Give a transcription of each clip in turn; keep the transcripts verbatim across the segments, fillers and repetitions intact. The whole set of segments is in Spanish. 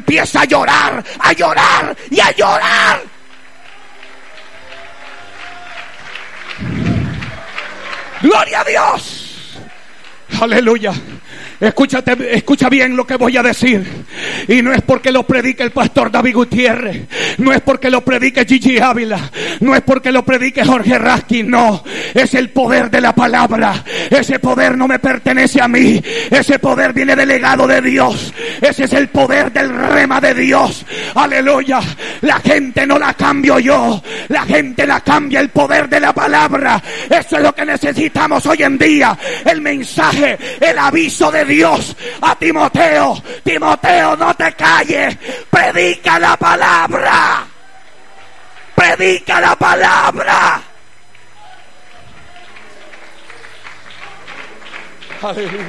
empieza a llorar, a llorar y a llorar. Gloria a Dios. Aleluya. Escúchate, escucha bien lo que voy a decir. Y no es porque lo predique el pastor David Gutiérrez, no es porque lo predique Gigi Ávila, no es porque lo predique Jorge Raskin, no. Es el poder de la palabra. Ese poder no me pertenece a mí. Ese poder viene delegado de Dios. Ese es el poder del rema de Dios. Aleluya. La gente no la cambio yo, la gente la cambia el poder de la palabra. Eso es lo que necesitamos hoy en día. El mensaje, el aviso de Dios a Timoteo. Timoteo, no te calles, predica la palabra, predica la palabra. Aleluya.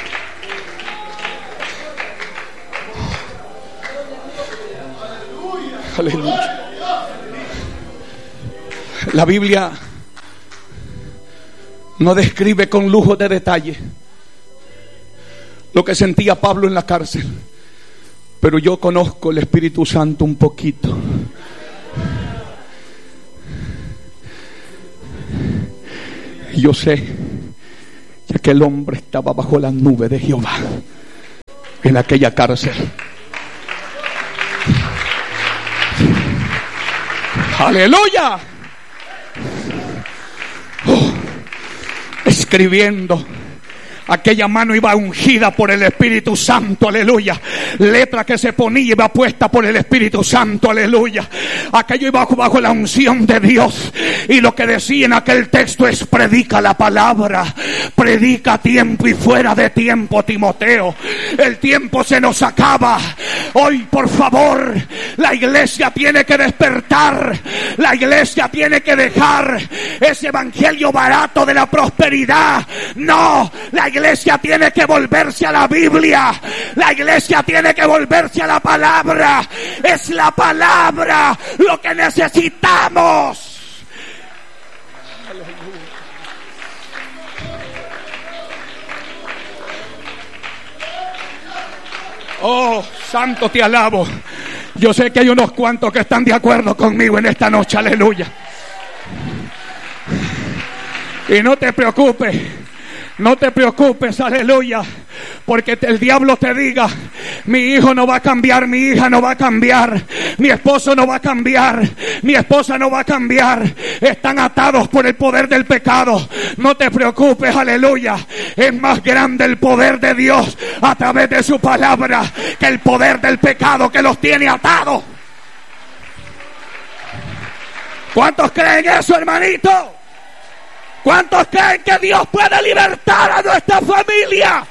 Aleluya. La Biblia no describe con lujo de detalle lo que sentía Pablo en la cárcel, pero yo conozco el Espíritu Santo un poquito. Y yo sé que aquel hombre estaba bajo la nube de Jehová en aquella cárcel. Aleluya. Oh, escribiendo. Aquella mano iba ungida por el Espíritu Santo, aleluya. Letra que se ponía iba puesta por el Espíritu Santo, aleluya. Aquello iba bajo, bajo la unción de Dios. Y lo que decía en aquel texto es: predica la palabra, predica a tiempo y fuera de tiempo, Timoteo. El tiempo se nos acaba. Hoy, por favor, la iglesia tiene que despertar. La iglesia tiene que dejar ese evangelio barato de la prosperidad. No, la iglesia tiene que volverse a la Biblia. La iglesia tiene que volverse a la palabra. Es la palabra lo que necesitamos. Oh, santo, te alabo. Yo sé que hay unos cuantos que están de acuerdo conmigo en esta noche, aleluya. Y no te preocupes, no te preocupes, aleluya, porque el diablo te diga: mi hijo no va a cambiar, mi hija no va a cambiar, mi esposo no va a cambiar, mi esposa no va a cambiar. Están atados por el poder del pecado. No te preocupes, aleluya. Es más grande el poder de Dios a través de su palabra que el poder del pecado que los tiene atados. ¿Cuántos creen eso, hermanito? ¿Cuántos creen que Dios puede libertar a nuestra familia?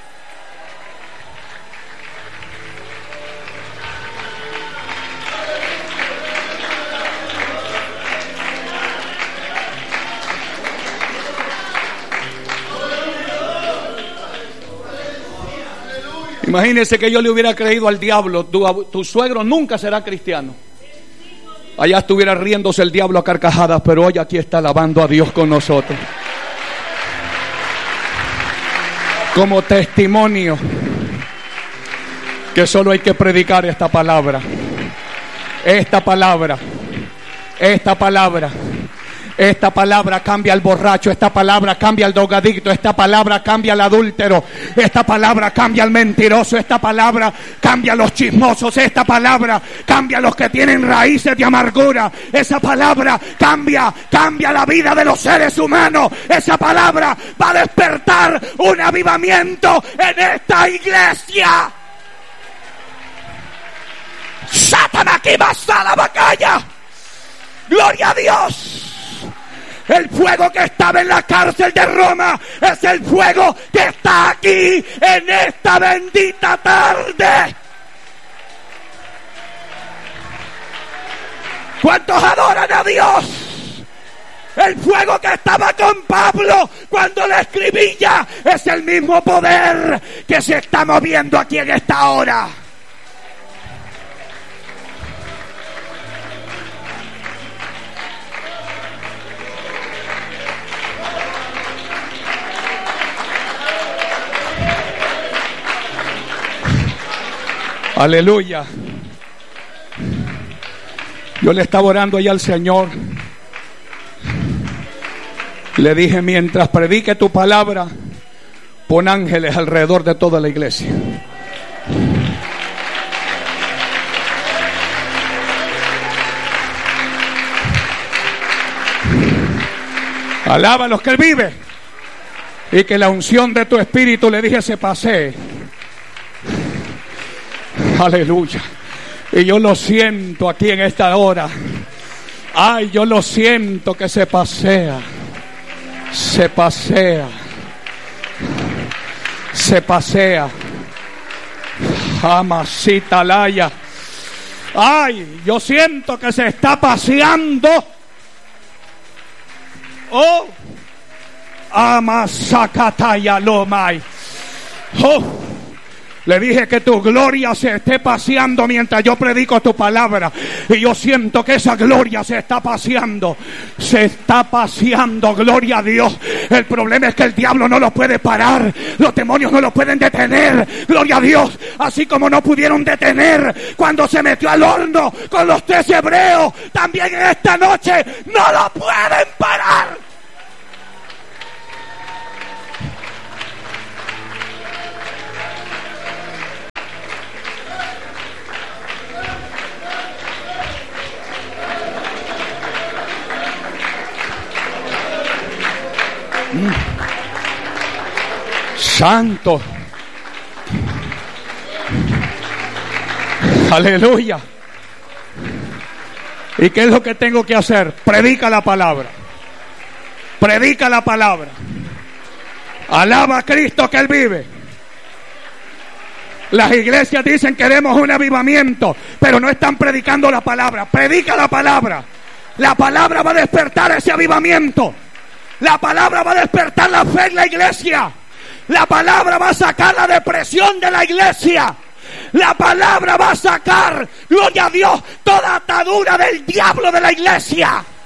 Imagínese que yo le hubiera creído al diablo: tu, tu suegro nunca será cristiano. Allá estuviera riéndose el diablo a carcajadas, pero hoy aquí está alabando a Dios con nosotros. Como testimonio que solo hay que predicar esta palabra. Esta palabra. Esta palabra. Esta palabra cambia al borracho, esta palabra cambia al drogadicto, esta palabra cambia al adúltero, esta palabra cambia al mentiroso, esta palabra cambia a los chismosos, esta palabra cambia a los que tienen raíces de amargura, esa palabra cambia, cambia la vida de los seres humanos, esa palabra va a despertar un avivamiento en esta iglesia. Satanás, aquí va a la batalla. Gloria a Dios. El fuego que estaba en la cárcel de Roma es el fuego que está aquí en esta bendita tarde. ¿Cuántos adoran a Dios? El fuego que estaba con Pablo cuando le escribía es el mismo poder que se está moviendo aquí en esta hora. Aleluya. Yo le estaba orando allá al Señor. Le dije, mientras predique tu palabra, pon ángeles alrededor de toda la iglesia. Alaba a los que Él vive. Y que la unción de tu espíritu, le dije, se pasee. Aleluya. Y yo lo siento aquí en esta hora. Ay, yo lo siento que se pasea. Se pasea. Se pasea. Amasita laya. Ay, yo siento que se está paseando. Oh, amasacataya lomai. Oh, le dije que tu gloria se esté paseando mientras yo predico tu palabra. Y yo siento que esa gloria se está paseando. Se está paseando, gloria a Dios. El problema es que el diablo no lo puede parar. Los demonios no lo pueden detener. Gloria a Dios. Así como no pudieron detener cuando se metió al horno con los tres hebreos, también en esta noche no lo pueden parar. Santo. Aleluya. ¿Y qué es lo que tengo que hacer? Predica la palabra. Predica la palabra. Alaba a Cristo que Él vive. Las iglesias dicen queremos un avivamiento, pero no están predicando la palabra. Predica la palabra. La palabra va a despertar ese avivamiento. La palabra va a despertar la fe en la iglesia. La palabra va a sacar la depresión de la iglesia. La palabra va a sacar, gloria a Dios, toda atadura del diablo de la iglesia.